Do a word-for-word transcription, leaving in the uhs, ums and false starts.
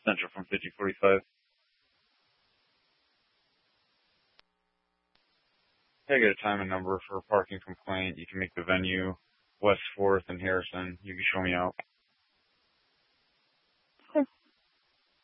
Central from fifty forty-five. Can I get a time and number for a parking complaint? You can make the venue West fourth and Harrison. You can show me out.